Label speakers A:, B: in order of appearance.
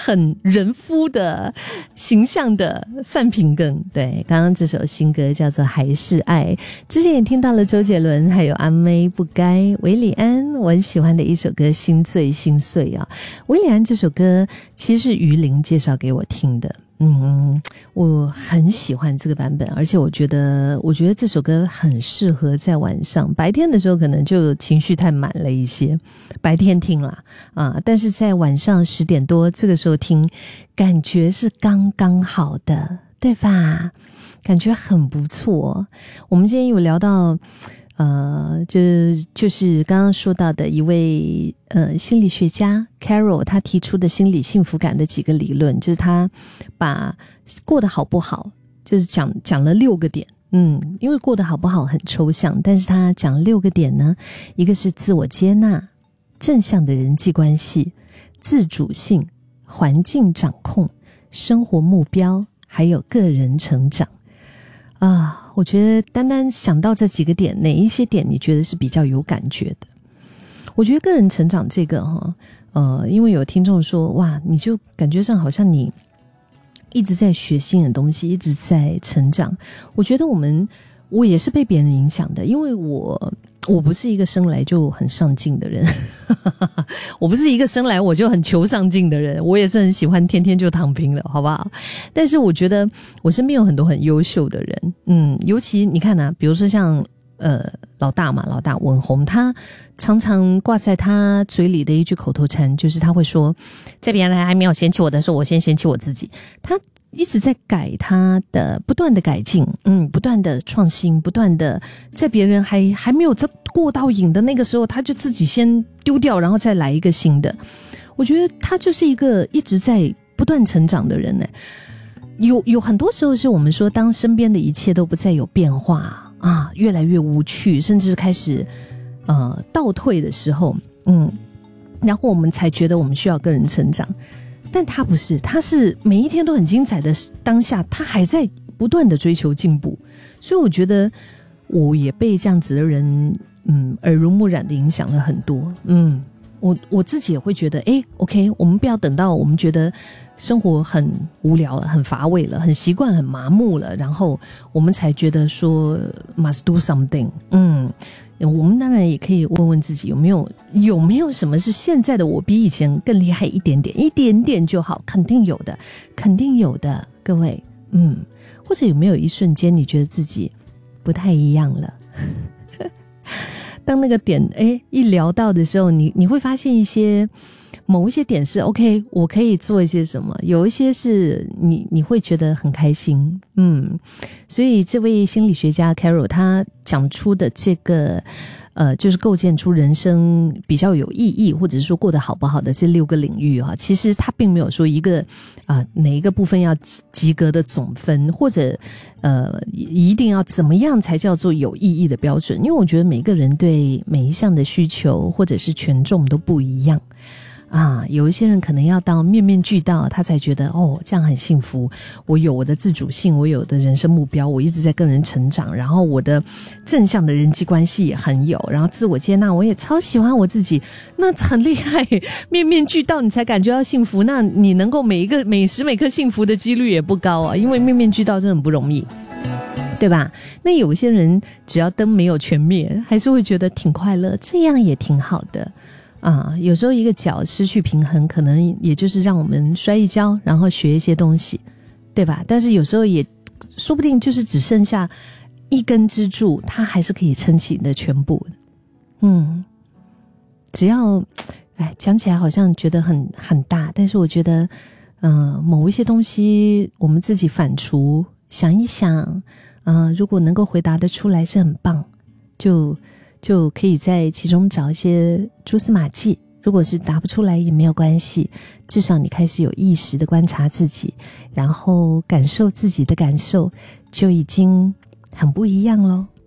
A: 很人夫的形象的范平庚。对，刚刚这首新歌叫做《还是爱》，之前也听到了周杰伦还有阿妹不该，韦礼安我很喜欢的一首歌《心醉心碎》啊。韦礼安这首歌其实是于玲介绍给我听的，我很喜欢这个版本，而且我觉得这首歌很适合在晚上，白天的时候可能就情绪太满了一些，白天听啦但是在晚上10点多这个时候听，感觉是刚刚好的，对吧？感觉很不错。我们今天有聊到就是刚刚说到的一位心理学家 Carol， 他提出的心理幸福感的几个理论，就是他把过得好不好就是讲了6个点。因为过得好不好很抽象，但是他讲6个点呢，一个是自我接纳、正向的人际关系、自主性、环境掌控、生活目标，还有个人成长我觉得单单想到这几个点，哪一些点你觉得是比较有感觉的？我觉得个人成长这个因为有听众说，哇，你就感觉上好像你一直在学新的东西，一直在成长。我觉得我也是被别人影响的，因为我不是一个生来就很上进的人我不是一个生来我就很求上进的人，我也是很喜欢天天就躺平的，好不好？但是我觉得我身边有很多很优秀的人，尤其你看比如说像老大文宏，他常常挂在他嘴里的一句口头禅，就是他会说，在别人还没有嫌弃我的时候，我先嫌弃我自己。他一直在改他的，不断的改进，不断的创新，不断的在别人还没有过到瘾的那个时候，他就自己先丢掉，然后再来一个新的。我觉得他就是一个一直在不断成长的人。有很多时候是我们说，当身边的一切都不再有变化越来越无趣，甚至开始倒退的时候，然后我们才觉得我们需要个人成长。但他不是，他是每一天都很精彩的当下，他还在不断的追求进步。所以我觉得我也被这样子的人耳濡目染的影响了很多。我自己也会觉得OK， 我们不要等到我们觉得生活很无聊了，很乏味了，很习惯，很麻木了，然后我们才觉得说 must do something。我们当然也可以问问自己，有没有什么是现在的我比以前更厉害一点点就好，肯定有的各位。或者有没有一瞬间你觉得自己不太一样了当那个点一聊到的时候，你会发现某一些点是 OK， 我可以做一些什么，有一些是你会觉得很开心。所以这位心理学家 Carol 他讲出的这个就是构建出人生比较有意义，或者是说过得好不好的这6个领域其实他并没有说一个哪一个部分要及格的总分，或者一定要怎么样才叫做有意义的标准。因为我觉得每个人对每一项的需求或者是权重都不一样有一些人可能要到面面俱到，他才觉得这样很幸福，我有我的自主性，我有的人生目标，我一直在跟人成长，然后我的正向的人际关系也很有，然后自我接纳，我也超喜欢我自己，那很厉害，面面俱到你才感觉到幸福。那你能够每时每刻幸福的几率也不高因为面面俱到真的很不容易，对吧？那有些人只要灯没有全灭，还是会觉得挺快乐，这样也挺好的有时候一个脚失去平衡，可能也就是让我们摔一跤，然后学一些东西，对吧？但是有时候也说不定就是只剩下一根支柱，它还是可以撑起你的全部的。只要讲起来好像觉得很大，但是我觉得某一些东西我们自己反刍想一想，如果能够回答得出来是很棒，就可以在其中找一些蛛丝马迹。如果是答不出来也没有关系，至少你开始有意识的观察自己，然后感受自己的感受，就已经很不一样咯。